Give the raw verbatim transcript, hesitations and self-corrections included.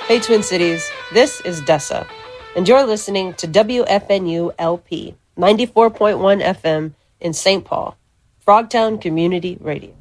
Hey, Twin Cities, this is Dessa, and you're listening to W F N U L P ninety-four point one F M in Saint Paul, Frogtown Community Radio.